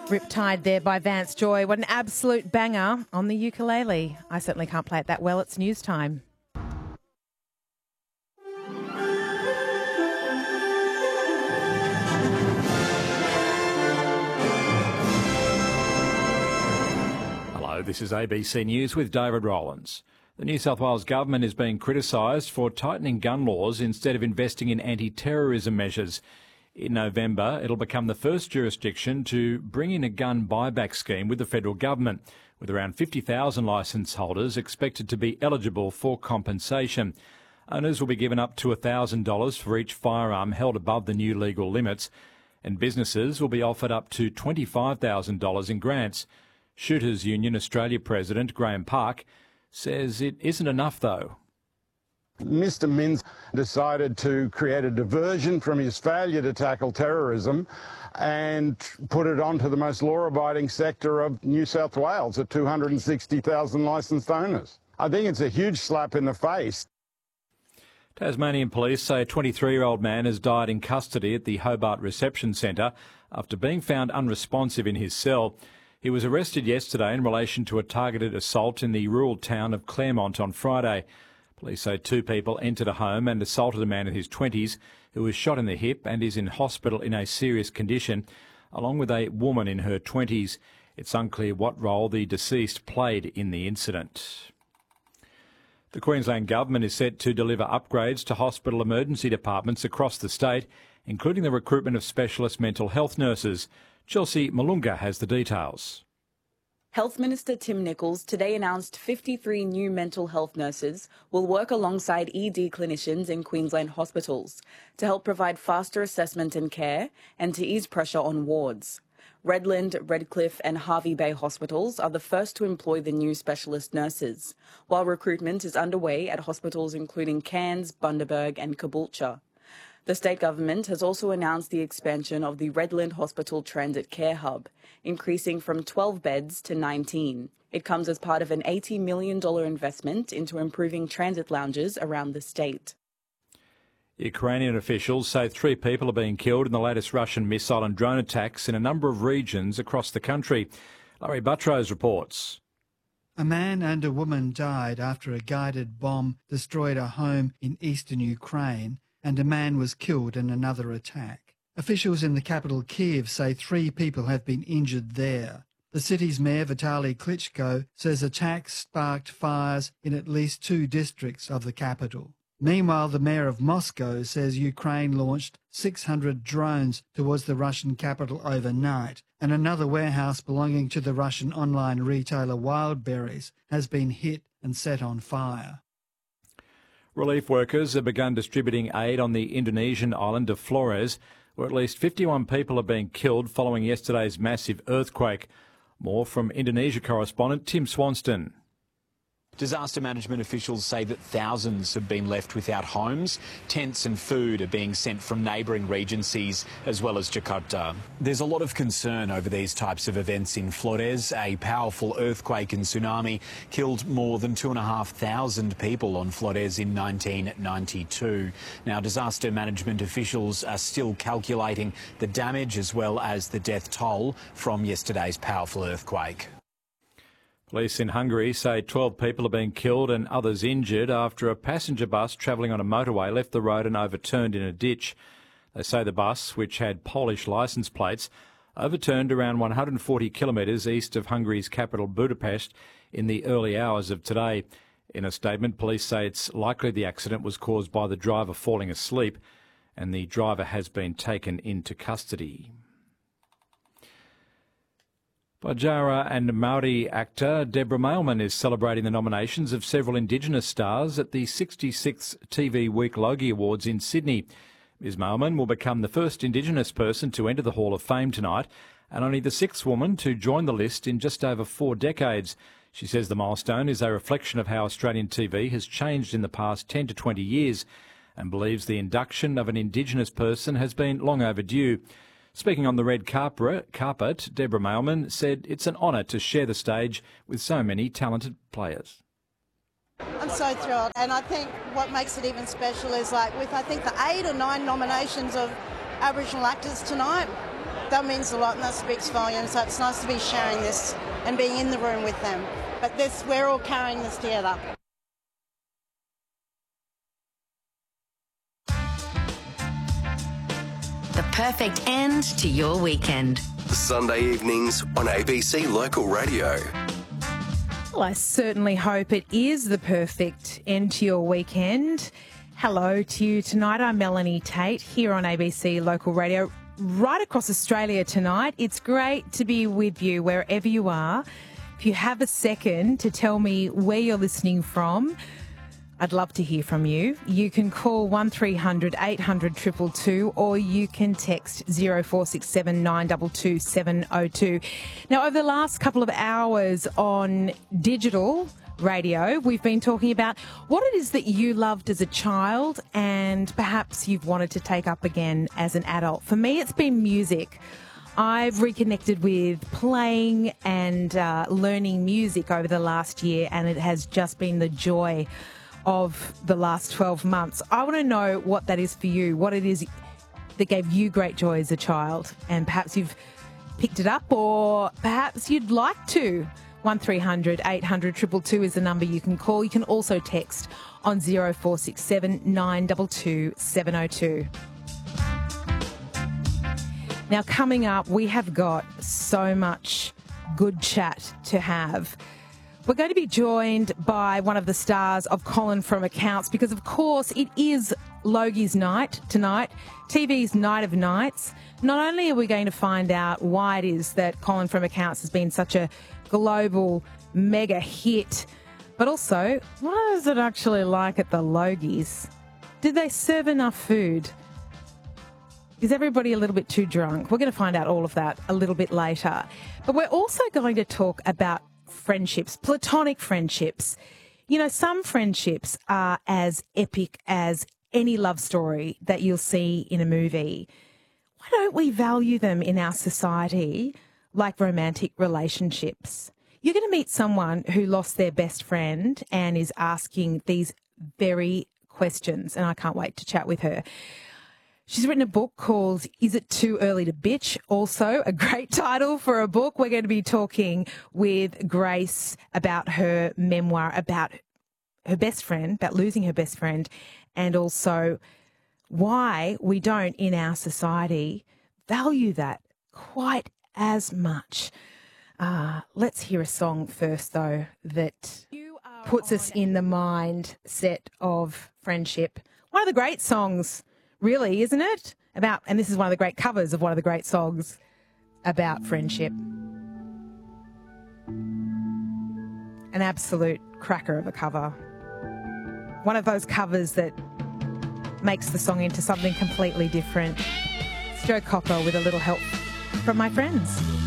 Riptide there by Vance Joy. What an absolute banger on the ukulele. I certainly can't play it that well. It's news time. Hello, this is ABC News with David Rowlands. The New South Wales government is being criticised for tightening gun laws instead of investing in anti-terrorism measures. In November, it'll become the first jurisdiction to bring in a gun buyback scheme with the federal government, with around 50,000 licence holders expected to be eligible for compensation. Owners will be given up to $1,000 for each firearm held above the new legal limits, and businesses will be offered up to $25,000 in grants. Shooters Union Australia President Graham Park says it isn't enough though. Mr Minns decided to create a diversion from his failure to tackle terrorism and put it onto the most law-abiding sector of New South Wales at 260,000 licensed owners. I think it's a huge slap in the face. Tasmanian police say a 23-year-old man has died in custody at the Hobart Reception Centre after being found unresponsive in his cell. He was arrested yesterday in relation to a targeted assault in the rural town of Claremont on Friday. Police say two people entered a home and assaulted a man in his 20s who was shot in the hip and is in hospital in a serious condition, along with a woman in her 20s. It's unclear what role the deceased played in the incident. The Queensland Government is set to deliver upgrades to hospital emergency departments across the state, including the recruitment of specialist mental health nurses. Chelsea Malunga has the details. Health Minister Tim Nicholls today announced 53 new mental health nurses will work alongside ED clinicians in Queensland hospitals to help provide faster assessment and care and to ease pressure on wards. Redland, Redcliffe and Hervey Bay hospitals are the first to employ the new specialist nurses, while recruitment is underway at hospitals including Cairns, Bundaberg and Caboolture. The state government has also announced the expansion of the Redland Hospital Transit Care Hub, increasing from 12 beds to 19. It comes as part of an $80 million investment into improving transit lounges around the state. Ukrainian officials say 3 people are being killed in the latest Russian missile and drone attacks in a number of regions across the country. Larry Buttrose reports. A man and a woman died after a guided bomb destroyed a home in eastern Ukraine, and a man was killed in another attack. Officials in the capital Kyiv say 3 people have been injured there. The city's mayor, Vitaly Klitschko, says attacks sparked fires in at least 2 districts of the capital. Meanwhile, the mayor of Moscow says Ukraine launched 600 drones towards the Russian capital overnight, and another warehouse belonging to the Russian online retailer Wildberries has been hit and set on fire. Relief workers have begun distributing aid on the Indonesian island of Flores, where at least 51 people are being killed following yesterday's massive earthquake. More from Indonesia correspondent Tim Swanston. Disaster management officials say that thousands have been left without homes. Tents and food are being sent from neighbouring regencies as well as Jakarta. There's a lot of concern over these types of events in Flores. A powerful earthquake and tsunami killed more than 2,500 people on Flores in 1992. Now, disaster management officials are still calculating the damage as well as the death toll from yesterday's powerful earthquake. Police in Hungary say 12 people are being killed and others injured after a passenger bus travelling on a motorway left the road and overturned in a ditch. They say the bus, which had Polish licence plates, overturned around 140 kilometres east of Hungary's capital Budapest in the early hours of today. In a statement, police say it's likely the accident was caused by the driver falling asleep, and the driver has been taken into custody. Bajara and Maori actor Deborah Mailman is celebrating the nominations of several Indigenous stars at the 66th TV Week Logie Awards in Sydney. Ms Mailman will become the first Indigenous person to enter the Hall of Fame tonight and only the 6th woman to join the list in just over 4 decades. She says the milestone is a reflection of how Australian TV has changed in the past 10 to 20 years and believes the induction of an Indigenous person has been long overdue. Speaking on the red carpet, Deborah Mailman said it's an honour to share the stage with so many talented players. I'm so thrilled, and I think what makes it even special is with I think the 8 or 9 nominations of Aboriginal actors tonight, that means a lot and that speaks volumes. So it's nice to be sharing this and being in the room with them. But we're all carrying this together. The perfect end to your weekend. Sunday evenings on ABC Local Radio. Well, I certainly hope it is the perfect end to your weekend. Hello to you tonight. I'm Melanie Tate here on ABC Local Radio, right across Australia tonight. It's great to be with you wherever you are. If you have a second to tell me where you're listening from, I'd love to hear from you. You can call 1300 800 222 or you can text 0467 922 702. Now, over the last couple of hours on digital radio, we've been talking about what it is that you loved as a child and perhaps you've wanted to take up again as an adult. For me, it's been music. I've reconnected with playing and learning music over the last year, and it has just been the joy of the last 12 months. I want to know what that is for you, what it is that gave you great joy as a child, and perhaps you've picked it up or perhaps you'd like to. 1300 800 222 is the number you can call. You can also text on 0467 922 702. Now, coming up, we have got so much good chat to have. We're going to be joined by one of the stars of Colin from Accounts because, of course, it is Logie's night tonight, TV's Night of Nights. Not only are we going to find out why it is that Colin from Accounts has been such a global mega hit, but also, what is it actually like at the Logies? Did they serve enough food? Is everybody a little bit too drunk? We're going to find out all of that a little bit later. But we're also going to talk about friendships, platonic friendships. You know, some friendships are as epic as any love story that you'll see in a movie. Why don't we value them in our society like romantic relationships? You're going to meet someone who lost their best friend and is asking these very questions, and I can't wait to chat with her. She's written a book called Is It Too Early to Bitch? Also a great title for a book. We're going to be talking with Grace about her memoir, about her best friend, about losing her best friend, and also why we don't in our society value that quite as much. Let's hear a song first, though, that puts us in the mindset of friendship. One of the great songs, really, isn't it? And this is one of the great covers of one of the great songs about friendship. An absolute cracker of a cover. One of those covers that makes the song into something completely different. It's Joe Cocker with a little help from my friends.